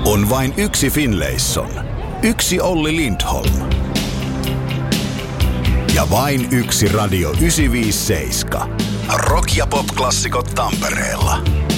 On vain yksi Finlayson, yksi Olli Lindholm ja vain yksi Radio 957. Rock- ja pop-klassikot Tampereella.